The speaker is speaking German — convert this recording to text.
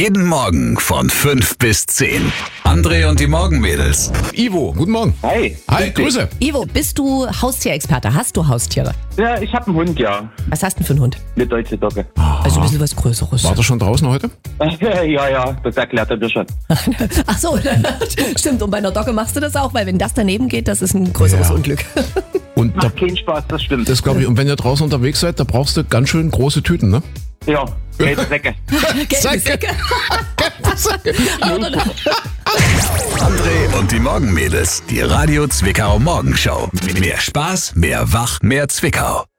Jeden Morgen von 5 bis 10. André und die Morgenmädels. Ivo, guten Morgen. Hi. Hi, Grüße. Ivo, bist du Haustierexperte? Hast du Haustiere? Ja, ich habe einen Hund, ja. Was hast du denn für einen Hund? Eine deutsche Dogge. Also ein bisschen was Größeres. War der schon draußen heute? Ja, das erklärt er mir schon. Ach so, stimmt. Und bei einer Dogge machst du das auch, weil wenn das daneben geht, das ist ein größeres Ja. Unglück. Und da, Macht keinen Spaß, das stimmt. das glaube ich. Und wenn ihr draußen unterwegs seid, da brauchst du ganz schön große Tüten, ne? Ja, gelbe Säcke. Gelbe Säcke. André und die Morgenmädels. Die Radio Zwickau Morgenshow. Mehr Spaß, mehr Wach, mehr Zwickau.